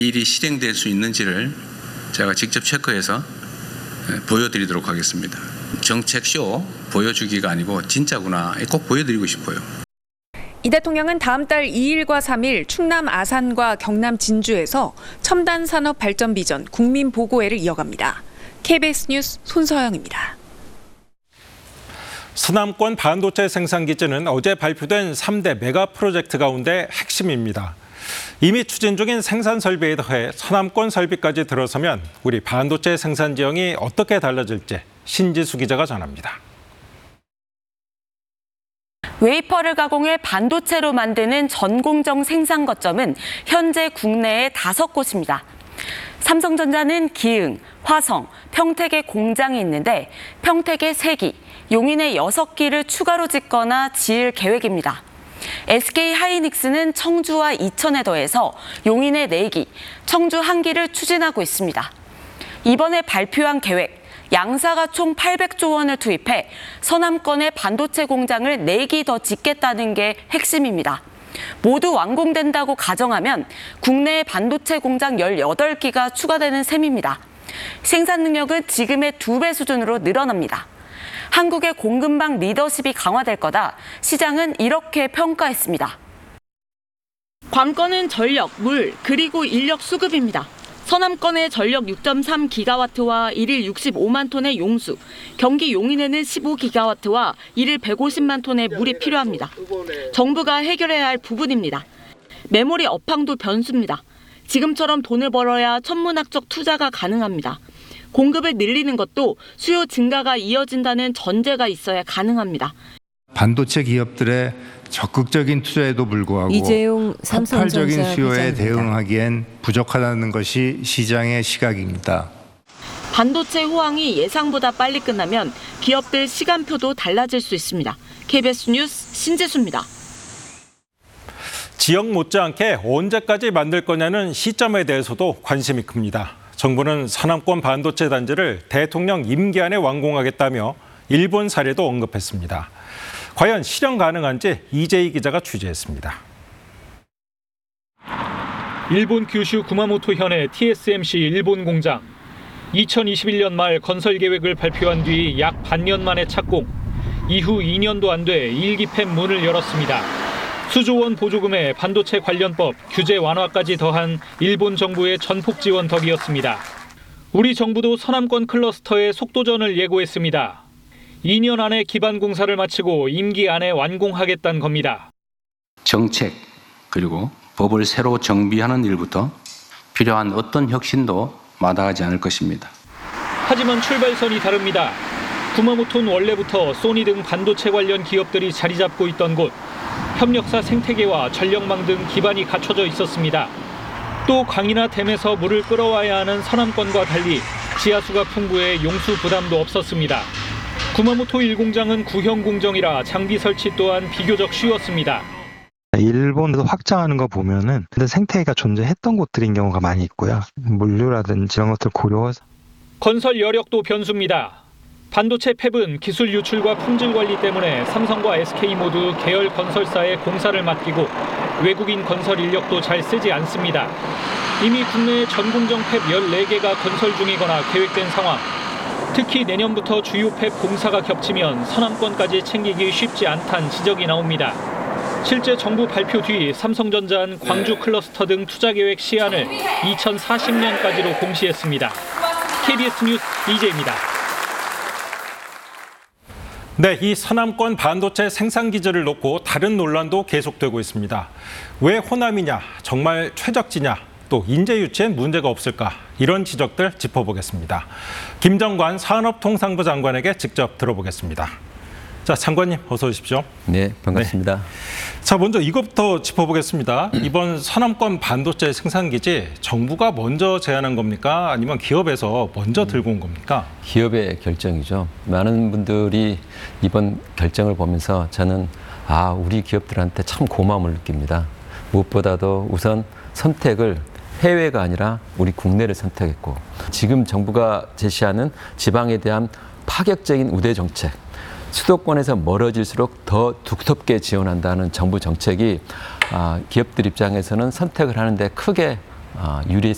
일이 실행될 수 있는지를 제가 직접 체크해서 보여드리도록 하겠습니다. 정책쇼 보여주기가 아니고 진짜구나 꼭 보여드리고 싶어요. 이 대통령은 다음 달 2일과 3일 충남 아산과 경남 진주에서 첨단 산업 발전 비전 국민 보고회를 이어갑니다. KBS 뉴스 손서영입니다. 서남권 반도체 생산 기지는 어제 발표된 3대 메가 프로젝트 가운데 핵심입니다. 이미 추진 중인 생산 설비에 더해 서남권 설비까지 들어서면 우리 반도체 생산 지형이 어떻게 달라질지 신지수 기자가 전합니다. 웨이퍼를 가공해 반도체로 만드는 전공정 생산 거점은 현재 국내에 5곳입니다. 삼성전자는 기흥, 화성, 평택에 공장이 있는데 평택에 3기, 용인에 6기를 추가로 짓거나 지을 계획입니다. SK하이닉스는 청주와 이천에 더해서 용인에 4기, 청주 1기를 추진하고 있습니다. 이번에 발표한 계획, 양사가 총 800조 원을 투입해 서남권에 반도체 공장을 4기 더 짓겠다는 게 핵심입니다. 모두 완공된다고 가정하면 국내에 반도체 공장 18기가 추가되는 셈입니다. 생산 능력은 지금의 2배 수준으로 늘어납니다. 한국의 공급망 리더십이 강화될 거다. 시장은 이렇게 평가했습니다. 관건은 전력, 물, 그리고 인력 수급입니다. 서남권의 전력 6.3기가와트와 일일 65만 톤의 용수, 경기 용인에는 15기가와트와 일일 150만 톤의 물이 필요합니다. 정부가 해결해야 할 부분입니다. 메모리 업황도 변수입니다. 지금처럼 돈을 벌어야 천문학적 투자가 가능합니다. 공급을 늘리는 것도 수요 증가가 이어진다는 전제가 있어야 가능합니다. 반도체 기업들의 적극적인 투자에도 불구하고 이재용 폭발적인 수요에 기자입니다. 대응하기엔 부족하다는 것이 시장의 시각입니다. 반도체 호황이 예상보다 빨리 끝나면 기업들 시간표도 달라질 수 있습니다. KBS 뉴스 신지수입니다. 지역 못지않게 언제까지 만들 거냐는 시점에 대해서도 관심이 큽니다. 정부는 서남권 반도체 단지를 대통령 임기 안에 완공하겠다며 일본 사례도 언급했습니다. 과연 실현 가능한지 이재희 기자가 취재했습니다. 일본 규슈 구마모토 현의 TSMC 일본 공장. 2021년 말 건설 계획을 발표한 뒤 약 반년 만에 착공. 이후 2년도 안 돼 1기 팹 문을 열었습니다. 수조 원 보조금에 반도체 관련법, 규제 완화까지 더한 일본 정부의 전폭 지원 덕이었습니다. 우리 정부도 서남권 클러스터에 속도전을 예고했습니다. 2년 안에 기반 공사를 마치고 임기 안에 완공하겠다는 겁니다. 정책 그리고 법을 새로 정비하는 일부터 필요한 어떤 혁신도 마다하지 않을 것입니다. 하지만 출발선이 다릅니다. 구마모토는 원래부터 소니 등 반도체 관련 기업들이 자리 잡고 있던 곳, 협력사 생태계와 전력망 등 기반이 갖춰져 있었습니다. 또 강이나 댐에서 물을 끌어와야 하는 서남권과 달리 지하수가 풍부해 용수 부담도 없었습니다. 구마모토 1공장은 구형 공정이라 장비 설치 또한 비교적 쉬웠습니다. 일본에서 확장하는 거 보면은 근데 생태계가 존재했던 곳들인 경우가 많이 있고요. 물류라든지 이런 것들 고려해서. 건설 여력도 변수입니다. 반도체 팹은 기술 유출과 품질 관리 때문에 삼성과 SK 모두 계열 건설사에 공사를 맡기고 외국인 건설 인력도 잘 쓰지 않습니다. 이미 국내에 전공정 팹 14개가 건설 중이거나 계획된 상황. 특히 내년부터 주요 팹 공사가 겹치면 서남권까지 챙기기 쉽지 않다는 지적이 나옵니다. 실제 정부 발표 뒤 삼성전자는 광주 클러스터 등 투자 계획 시한을 2040년까지로 공시했습니다. KBS 뉴스 이재입니다. 네, 이 서남권 반도체 생산 기지를 놓고 다른 논란도 계속되고 있습니다. 왜 호남이냐, 정말 최적지냐, 또 인재 유치엔 문제가 없을까, 이런 지적들 짚어보겠습니다. 김정관 산업통상부 장관에게 직접 들어보겠습니다. 자, 장관님 어서 오십시오. 네, 반갑습니다. 네. 자, 먼저 이것부터 짚어보겠습니다. 이번 서남권 반도체 생산기지 정부가 먼저 제안한 겁니까? 아니면 기업에서 먼저 들고 온 겁니까? 기업의 결정이죠. 많은 분들이 이번 결정을 보면서 저는 우리 기업들한테 참 고마움을 느낍니다. 무엇보다도 우선 선택을 해외가 아니라 우리 국내를 선택했고 지금 정부가 제시하는 지방에 대한 파격적인 우대 정책, 수도권에서 멀어질수록 더 두텁게 지원한다는 정부 정책이 기업들 입장에서는 선택을 하는데 크게 유리했습니다.